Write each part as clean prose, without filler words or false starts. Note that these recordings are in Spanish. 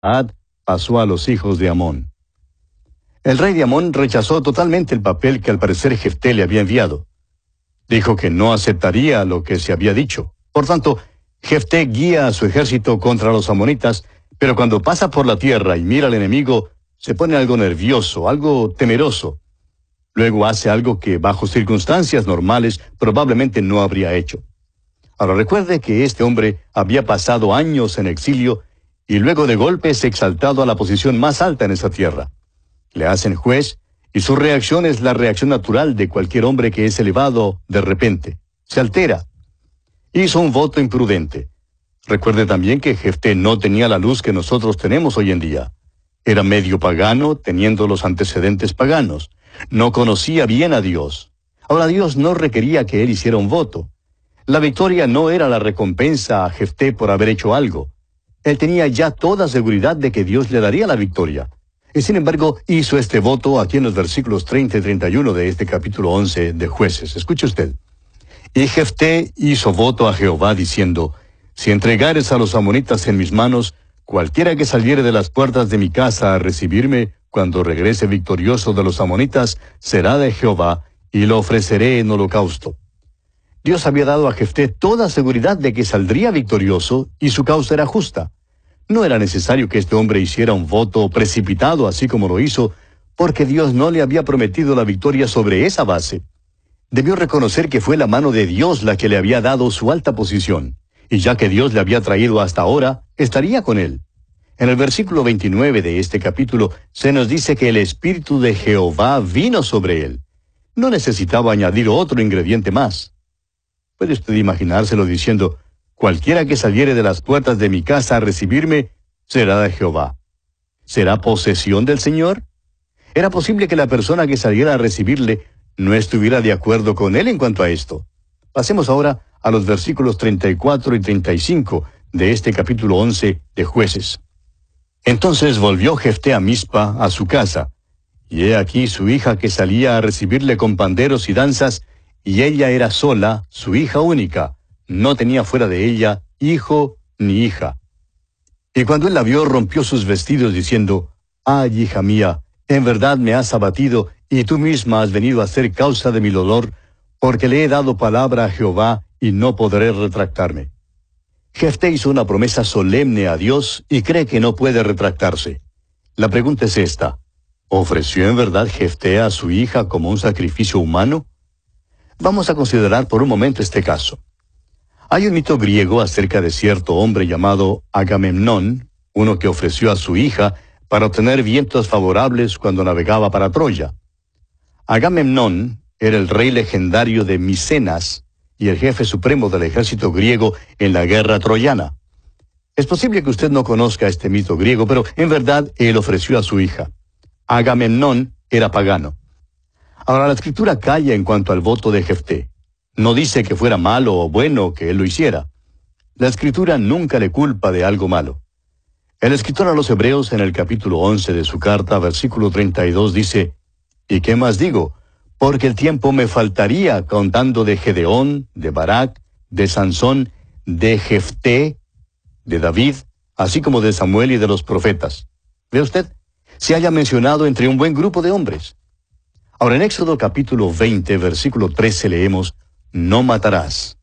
pasó a los hijos de Amón. El rey de Amón rechazó totalmente el papel que al parecer Jefté le había enviado. Dijo que no aceptaría lo que se había dicho. Por tanto, Jefté guía a su ejército contra los amonitas, pero cuando pasa por la tierra y mira al enemigo, se pone algo nervioso, algo temeroso. Luego hace algo que bajo circunstancias normales probablemente no habría hecho. Ahora recuerde que este hombre había pasado años en exilio y luego de golpe es exaltado a la posición más alta en esa tierra. Le hacen juez y su reacción es la reacción natural de cualquier hombre que es elevado de repente. Se altera. Hizo un voto imprudente. Recuerde también que Jefté no tenía la luz que nosotros tenemos hoy en día. Era medio pagano, teniendo los antecedentes paganos. No conocía bien a Dios. Ahora Dios no requería que él hiciera un voto. La victoria no era la recompensa a Jefté por haber hecho algo. Él tenía ya toda seguridad de que Dios le daría la victoria. Y sin embargo, hizo este voto aquí en los versículos 30 y 31 de este capítulo 11 de Jueces. Escuche usted. Y Jefté hizo voto a Jehová diciendo, si entregares a los amonitas en mis manos, cualquiera que saliere de las puertas de mi casa a recibirme, cuando regrese victorioso de los amonitas, será de Jehová, y lo ofreceré en holocausto. Dios había dado a Jefté toda seguridad de que saldría victorioso, y su causa era justa. No era necesario que este hombre hiciera un voto precipitado así como lo hizo, porque Dios no le había prometido la victoria sobre esa base. Debió reconocer que fue la mano de Dios la que le había dado su alta posición, y ya que Dios le había traído hasta ahora, estaría con él. En el versículo 29 de este capítulo se nos dice que el Espíritu de Jehová vino sobre él. No necesitaba añadir otro ingrediente más. ¿Puede usted imaginárselo diciendo, cualquiera que saliere de las puertas de mi casa a recibirme, será de Jehová? ¿Será posesión del Señor? Era posible que la persona que saliera a recibirle no estuviera de acuerdo con él en cuanto a esto. Pasemos ahora a los versículos 34 y 35 de este capítulo 11 de Jueces. Entonces volvió Jefté a Mizpa, a su casa, y he aquí su hija que salía a recibirle con panderos y danzas, y ella era sola, su hija única, no tenía fuera de ella hijo ni hija. Y cuando él la vio, rompió sus vestidos, diciendo, ay, hija mía, en verdad me has abatido, y tú misma has venido a ser causa de mi dolor, porque le he dado palabra a Jehová, y no podré retractarme. Jefté hizo una promesa solemne a Dios, y cree que no puede retractarse. La pregunta es esta, ¿ofreció en verdad Jefté a su hija como un sacrificio humano? Vamos a considerar por un momento este caso. Hay un mito griego acerca de cierto hombre llamado Agamemnón, uno que ofreció a su hija para obtener vientos favorables cuando navegaba para Troya. Agamemnón era el rey legendario de Micenas y el jefe supremo del ejército griego en la guerra troyana. Es posible que usted no conozca este mito griego, pero en verdad él ofreció a su hija. Agamemnón era pagano. Ahora la escritura calla en cuanto al voto de Jefté. No dice que fuera malo o bueno que él lo hiciera. La escritura nunca le culpa de algo malo. El escritor a los Hebreos en el capítulo 11 de su carta, versículo 32, dice, ¿y qué más digo? Porque el tiempo me faltaría contando de Gedeón, de Barak, de Sansón, de Jefté, de David, así como de Samuel y de los profetas. ¿Ve usted? Se haya mencionado entre un buen grupo de hombres. Ahora en Éxodo capítulo 20, versículo 13 leemos, no matarás.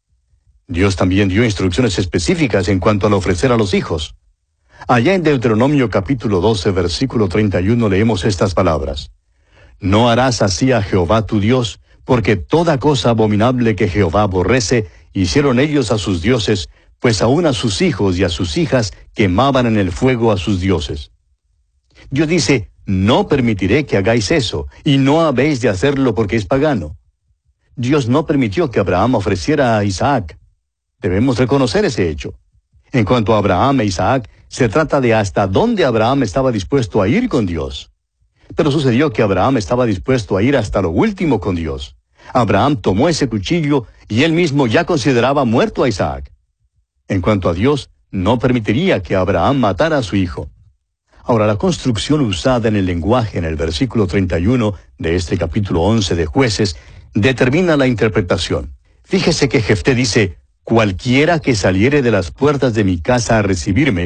Dios también dio instrucciones específicas en cuanto al ofrecer a los hijos. Allá en Deuteronomio capítulo 12, versículo 31 leemos estas palabras. No harás así a Jehová tu Dios, porque toda cosa abominable que Jehová aborrece, hicieron ellos a sus dioses, pues aun a sus hijos y a sus hijas quemaban en el fuego a sus dioses. Dios dice, no permitiré que hagáis eso, y no habéis de hacerlo porque es pagano. Dios no permitió que Abraham ofreciera a Isaac. Debemos reconocer ese hecho. En cuanto a Abraham e Isaac, se trata de hasta dónde Abraham estaba dispuesto a ir con Dios. Pero sucedió que Abraham estaba dispuesto a ir hasta lo último con Dios. Abraham tomó ese cuchillo y él mismo ya consideraba muerto a Isaac. En cuanto a Dios, no permitiría que Abraham matara a su hijo. Ahora, la construcción usada en el lenguaje en el versículo 31 de este capítulo 11 de Jueces determina la interpretación. Fíjese que Jefté dice, cualquiera que saliere de las puertas de mi casa a recibirme,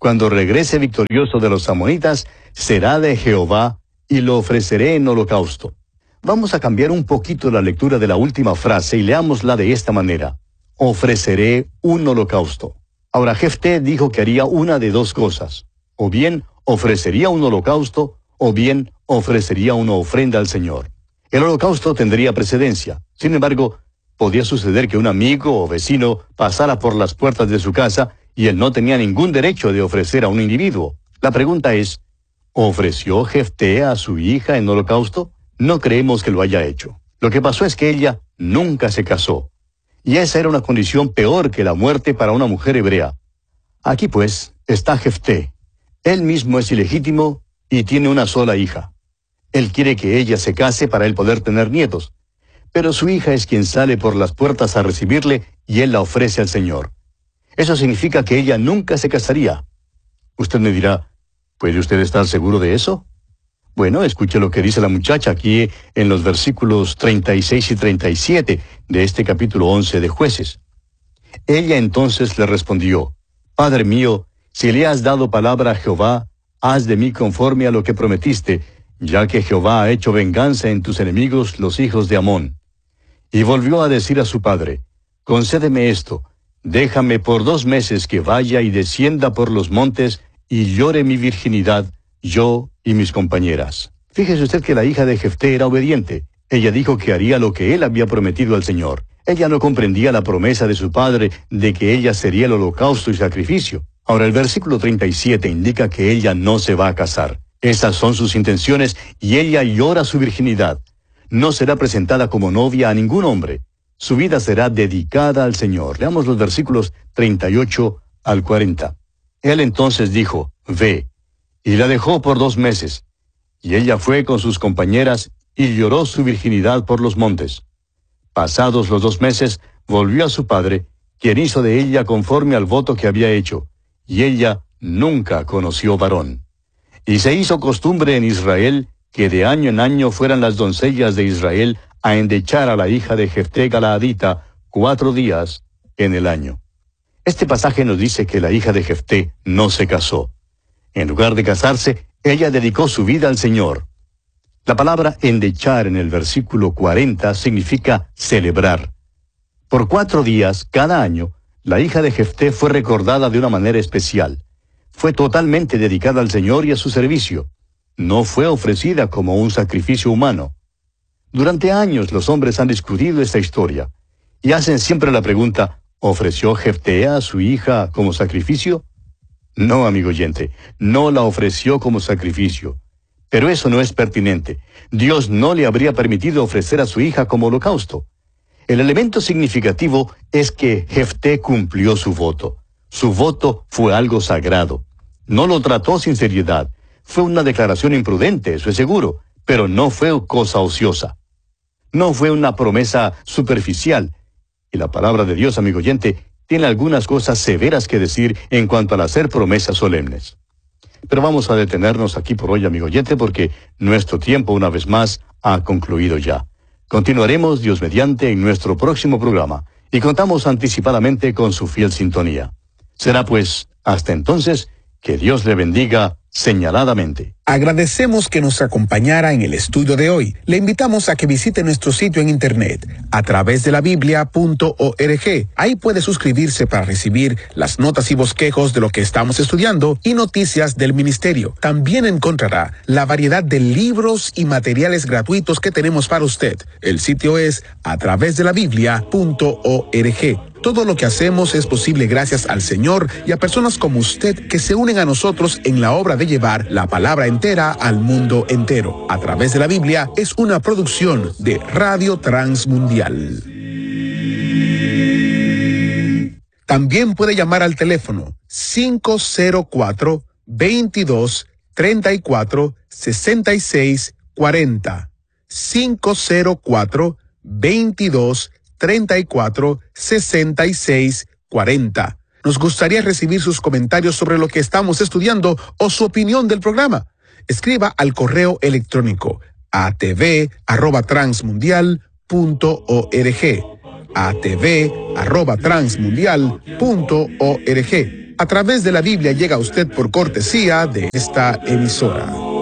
cuando regrese victorioso de los amonitas, será de Jehová, y lo ofreceré en holocausto. Vamos a cambiar un poquito la lectura de la última frase y leámosla de esta manera. Ofreceré un holocausto. Ahora, Jefté dijo que haría una de dos cosas. O bien ofrecería un holocausto, o bien ofrecería una ofrenda al Señor. El holocausto tendría precedencia. Sin embargo, podía suceder que un amigo o vecino pasara por las puertas de su casa y él no tenía ningún derecho de ofrecer a un individuo. La pregunta es, ¿ofreció Jefté a su hija en holocausto? No creemos que lo haya hecho. Lo que pasó es que ella nunca se casó. Y esa era una condición peor que la muerte para una mujer hebrea. Aquí pues está Jefté. Él mismo es ilegítimo y tiene una sola hija. Él quiere que ella se case para él poder tener nietos. Pero su hija es quien sale por las puertas a recibirle y él la ofrece al Señor. Eso significa que ella nunca se casaría. Usted me dirá, ¿puede usted estar seguro de eso? Bueno, escuche lo que dice la muchacha aquí en los versículos 36 y 37 de este capítulo 11 de Jueces. Ella entonces le respondió, Padre mío, si le has dado palabra a Jehová, haz de mí conforme a lo que prometiste, ya que Jehová ha hecho venganza en tus enemigos, los hijos de Amón. Y volvió a decir a su padre, concédeme esto, déjame por 2 meses que vaya y descienda por los montes y llore mi virginidad, yo y mis compañeras. Fíjese usted que la hija de Jefté era obediente. Ella dijo que haría lo que él había prometido al Señor. Ella no comprendía la promesa de su padre de que ella sería el holocausto y sacrificio. Ahora el versículo 37 indica que ella no se va a casar. Esas son sus intenciones y ella llora su virginidad. No será presentada como novia a ningún hombre. Su vida será dedicada al Señor. Leamos los versículos 38 al 40. Él entonces dijo, ve, y la dejó por 2 meses. Y ella fue con sus compañeras y lloró su virginidad por los montes. Pasados los 2 meses, volvió a su padre, quien hizo de ella conforme al voto que había hecho, y ella nunca conoció varón. Y se hizo costumbre en Israel que de año en año fueran las doncellas de Israel a endechar a la hija de Jefté Galaadita 4 días en el año. Este pasaje nos dice que la hija de Jefté no se casó. En lugar de casarse, ella dedicó su vida al Señor. La palabra endechar en el versículo 40 significa celebrar. Por 4 días, cada año, la hija de Jefté fue recordada de una manera especial. Fue totalmente dedicada al Señor y a su servicio. No fue ofrecida como un sacrificio humano. Durante años los hombres han discutido esta historia y hacen siempre la pregunta, ¿ofreció Jefté a su hija como sacrificio? No, amigo oyente, no la ofreció como sacrificio. Pero eso no es pertinente. Dios no le habría permitido ofrecer a su hija como holocausto. El elemento significativo es que Jefté cumplió su voto. Su voto fue algo sagrado. No lo trató sin seriedad. Fue una declaración imprudente, eso es seguro, pero no fue cosa ociosa. No fue una promesa superficial. Y la palabra de Dios, amigo oyente, tiene algunas cosas severas que decir en cuanto al hacer promesas solemnes. Pero vamos a detenernos aquí por hoy, amigo oyente, porque nuestro tiempo, una vez más, ha concluido ya. Continuaremos, Dios mediante, en nuestro próximo programa, y contamos anticipadamente con su fiel sintonía. Será pues, hasta entonces, que Dios le bendiga señaladamente. Agradecemos que nos acompañara en el estudio de hoy. Le invitamos a que visite nuestro sitio en internet a través de la biblia.org. Ahí puede suscribirse para recibir las notas y bosquejos de lo que estamos estudiando y noticias del ministerio. También encontrará la variedad de libros y materiales gratuitos que tenemos para usted. El sitio es a través de la biblia.org. Todo lo que hacemos es posible gracias al Señor y a personas como usted que se unen a nosotros en la obra de llevar la palabra entera al mundo entero. A través de la Biblia es una producción de Radio Transmundial. También puede llamar al teléfono 504-22-34-6640. 504-22-34-6640. Nos gustaría recibir sus comentarios sobre lo que estamos estudiando o su opinión del programa. Escriba al correo electrónico atv@transmundial.org. atv@transmundial.org. A través de la Biblia llega a usted por cortesía de esta emisora.